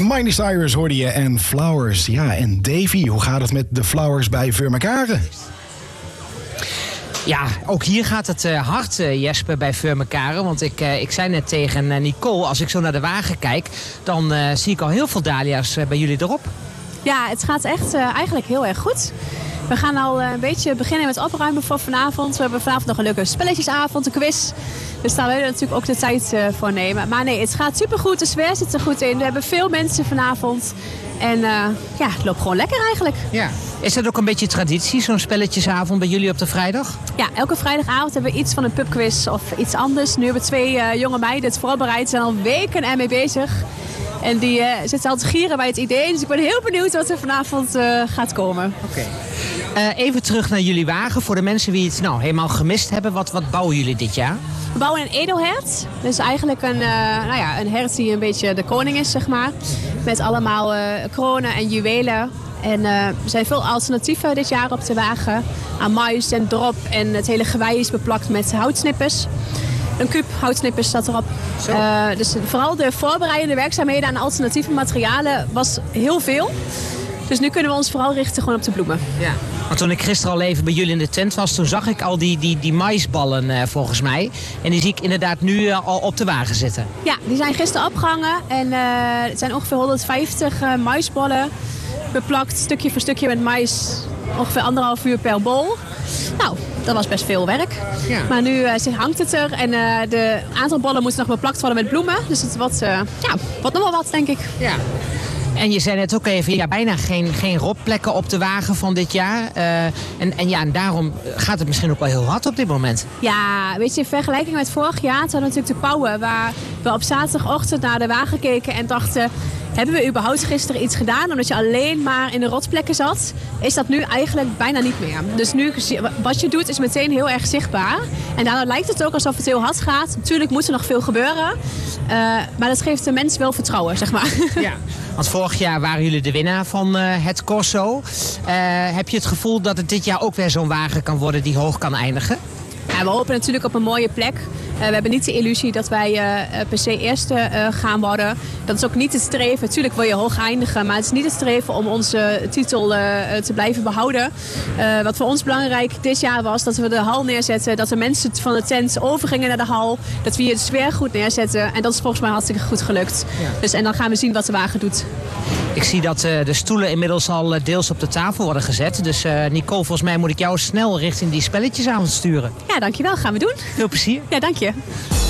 Miley Cyrus hoorde je en Flowers. Ja, en Davy, hoe gaat het met de Flowers bij Veurmekare? Ja, ook hier gaat het hard, Jesper, bij Veurmekare. Want ik zei net tegen Nicole, als ik zo naar de wagen kijk, dan zie ik al heel veel dahlia's bij jullie erop. Ja, het gaat echt eigenlijk heel erg goed. We gaan al een beetje beginnen met opruimen voor vanavond. We hebben vanavond nog een leuke spelletjesavond, een quiz. Dus daar willen we natuurlijk ook de tijd voor nemen. Maar nee, het gaat supergoed. De sfeer zit er goed in. We hebben veel mensen vanavond. En ja, het loopt gewoon lekker eigenlijk. Ja. Is dat ook een beetje traditie, zo'n spelletjesavond bij jullie op de vrijdag? Ja, elke vrijdagavond hebben we iets van een pubquiz of iets anders. Nu hebben we 2 jonge meiden het voorbereid. Zijn al weken ermee bezig. En die zitten al te gieren bij het idee. Dus ik ben heel benieuwd wat er vanavond gaat komen. Oké. Even terug naar jullie wagen. Voor de mensen die het helemaal gemist hebben. Wat bouwen jullie dit jaar? We bouwen een edelhert. Dus eigenlijk een hert die een beetje de koning is, zeg maar. Met allemaal kronen en juwelen. En er zijn veel alternatieven dit jaar op de wagen. Aan mais en drop. En het hele gewei is beplakt met houtsnippers. Een kuub houtsnippers staat erop. Dus vooral de voorbereidende werkzaamheden aan alternatieve materialen was heel veel. Dus nu kunnen we ons vooral richten gewoon op de bloemen. Ja. Want toen ik gisteren al even bij jullie in de tent was, toen zag ik al die maisballen volgens mij. En die zie ik inderdaad nu al op de wagen zitten. Ja, die zijn gisteren opgehangen. En het zijn ongeveer 150 maisballen beplakt, stukje voor stukje met mais. Ongeveer 1,5 uur per bol. Nou, dat was best veel werk. Ja. Maar nu hangt het er en de aantal bollen moeten nog beplakt worden met bloemen. Dus het wordt nog wel wat, denk ik. Ja. En je zei net ook even, bijna geen ropplekken op de wagen van dit jaar. En daarom gaat het misschien ook wel heel hard op dit moment. Ja, weet je, in vergelijking met vorig jaar hadden we natuurlijk de Pauwen, waar we op zaterdagochtend naar de wagen keken en dachten, hebben we überhaupt gisteren iets gedaan? Omdat je alleen maar in de rotplekken zat, is dat nu eigenlijk bijna niet meer. Dus nu, wat je doet, is meteen heel erg zichtbaar. En daardoor lijkt het ook alsof het heel hard gaat. Natuurlijk moet er nog veel gebeuren. Maar dat geeft de mens wel vertrouwen, zeg maar. Ja, want vorig jaar waren jullie de winnaar van het Corso. Heb je het gevoel dat het dit jaar ook weer zo'n wagen kan worden die hoog kan eindigen? Ja, we hopen natuurlijk op een mooie plek. We hebben niet de illusie dat wij per se eerste gaan worden. Dat is ook niet het streven. Natuurlijk wil je hoog eindigen, maar het is niet het streven om onze titel te blijven behouden. Wat voor ons belangrijk dit jaar was, dat we de hal neerzetten. Dat de mensen van de tent overgingen naar de hal. Dat we hier de sfeer goed neerzetten. En dat is volgens mij hartstikke goed gelukt. Ja. Dus, en dan gaan we zien wat de wagen doet. Ik zie dat de stoelen inmiddels al deels op de tafel worden gezet. Dus Nicole, volgens mij moet ik jou snel richting die spelletjesavond sturen. Ja, dankjewel. Gaan we doen. Veel plezier. Ja, dank je.